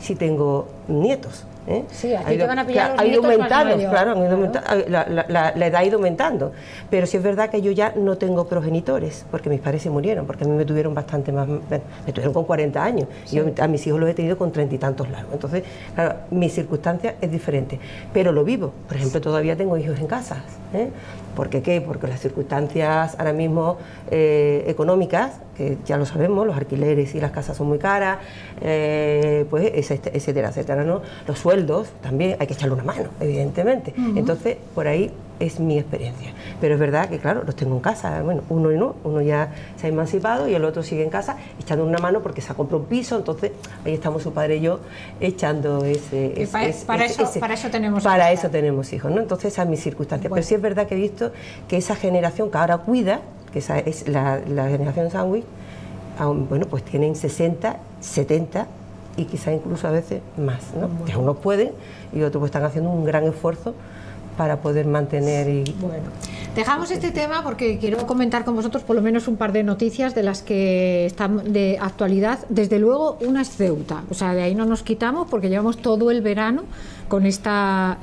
si tengo nietos. Sí, aquí te van a pillar los ha ido nietos aumentando, más claro, mayor. la edad ha ido aumentando, pero sí es verdad que yo ya no tengo progenitores, porque mis padres se murieron, porque a mí me tuvieron bastante más, me tuvieron con 40 años, y yo a mis hijos los he tenido con 30 y tantos largos, entonces, claro, mi circunstancia es diferente, pero lo vivo. Por ejemplo, todavía tengo hijos en casa. ¿Por qué qué? Porque las circunstancias ahora mismo económicas, que ya lo sabemos, los alquileres y las casas son muy caras, pues etcétera, etcétera, ¿no? Los sueldos también hay que echarle una mano, evidentemente. Entonces, por ahí es mi experiencia. Pero es verdad que, claro, los tengo en casa. Bueno, uno ya se ha emancipado y el otro sigue en casa echando una mano porque se ha comprado un piso, entonces ahí estamos su padre y yo echando para eso tenemos para eso tenemos hijos, ¿no? Entonces esa es mi circunstancia. Bueno. Pero sí es verdad que he visto que esa generación que ahora cuida, que esa es la generación sándwich, bueno, pues tienen 60, 70 y quizá incluso a veces más, ¿no? Bueno. Que unos pueden y otros pues están haciendo un gran esfuerzo para poder mantener y... Bueno, dejamos este tema porque quiero comentar con vosotros por lo menos un par de noticias de las que están de actualidad. Desde luego, una es Ceuta, o sea, de ahí no nos quitamos porque llevamos todo el verano con esta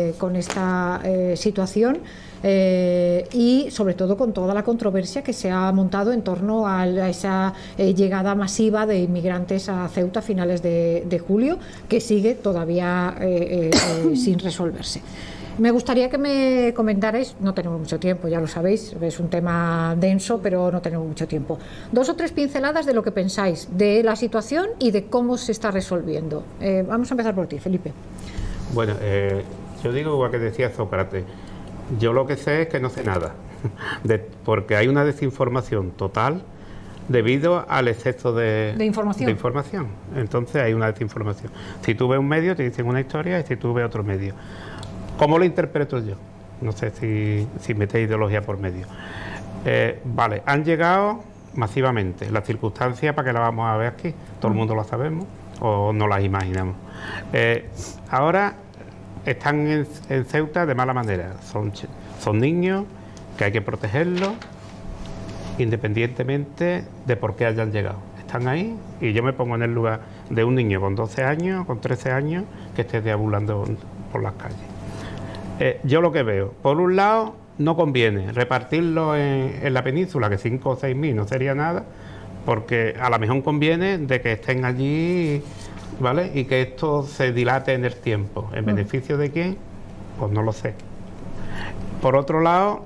situación y sobre todo con toda la controversia que se ha montado en torno a esa llegada masiva de inmigrantes a Ceuta a finales de julio, que sigue todavía sin resolverse. Me gustaría que me comentarais, no tenemos mucho tiempo, ya lo sabéis, es un tema denso, pero no tenemos mucho tiempo. 2 o 3 pinceladas de lo que pensáis de la situación y de cómo se está resolviendo. Vamos a empezar por ti, Felipe. Bueno, yo digo igual que decía Sócrates, yo lo que sé es que no sé nada, porque hay una desinformación total debido al exceso de información. Entonces hay una desinformación. Si tú ves un medio te dicen una historia y si tú ves otro medio. ¿Cómo lo interpreto yo? No sé si mete ideología por medio. Vale, han llegado masivamente. Las circunstancias, ¿para qué las vamos a ver aquí? Todo el mundo las sabemos o no las imaginamos. Ahora están en Ceuta de mala manera. Son niños que hay que protegerlos independientemente de por qué hayan llegado. Están ahí y yo me pongo en el lugar de un niño con 12 años, con 13 años, que esté deambulando por las calles. Yo lo que veo, por un lado, no conviene repartirlo en la península, que 5 o 6 mil no sería nada, porque a lo mejor conviene de que estén allí, ¿vale? Y que esto se dilate en el tiempo. ¿En beneficio de quién? Pues no lo sé. Por otro lado,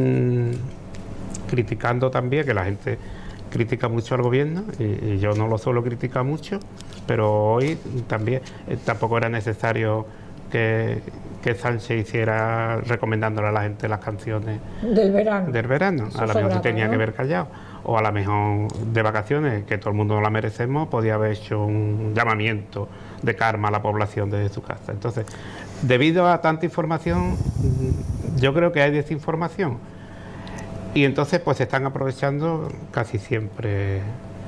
criticando también, que la gente critica mucho al gobierno, y yo no lo suelo criticar mucho, pero hoy también tampoco era necesario que Sánchez hiciera recomendándole a la gente las canciones del verano. A lo mejor se tenía que haber callado, o a lo mejor de vacaciones, que todo el mundo no la merecemos, podía haber hecho un llamamiento de calma a la población desde su casa. Entonces, debido a tanta información, yo creo que hay desinformación y entonces pues se están aprovechando casi siempre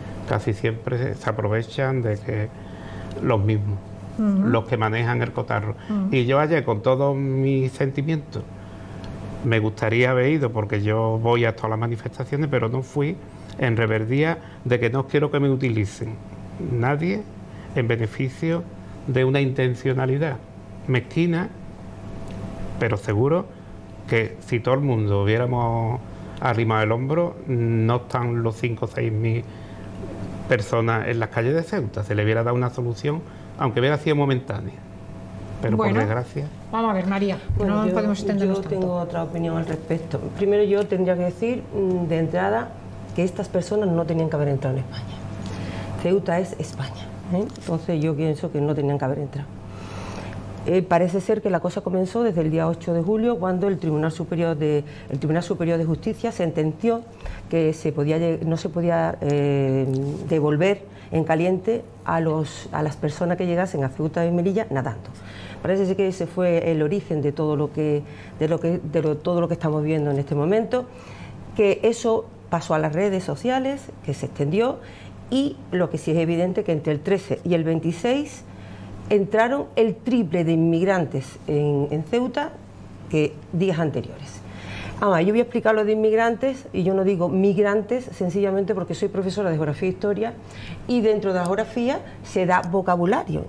se aprovechan de que los mismos, los que manejan el cotarro. Y yo ayer, con todos mis sentimientos, me gustaría haber ido, porque yo voy a todas las manifestaciones, pero no fui, en reverdía de que no quiero que me utilicen nadie en beneficio de una intencionalidad mezquina, pero seguro que si todo el mundo hubiéramos arrimado el hombro, no están los 5 o 6 mil personas en las calles de Ceuta. Se le hubiera dado una solución, aunque hubiera sido momentánea, pero bueno, por desgracia. Vamos a ver, María, bueno, no podemos extendernos tanto. Yo tengo otra opinión al respecto. Primero, yo tendría que decir de entrada que estas personas no tenían que haber entrado en España. Ceuta es España, entonces yo pienso que no tenían que haber entrado. Parece ser que la cosa comenzó desde el día 8 de julio, cuando el Tribunal Superior de Justicia sentenció que no se podía devolver en caliente a las personas que llegasen a Ceuta y Melilla nadando. Parece ser que ese fue el origen de todo lo que estamos viendo en este momento, que eso pasó a las redes sociales, que se extendió, y lo que sí es evidente que entre el 13 y el 26 entraron el triple de inmigrantes en Ceuta que días anteriores. Ahora, yo voy a explicar lo de inmigrantes, y yo no digo migrantes sencillamente porque soy profesora de geografía e historia, y dentro de la geografía se da vocabulario.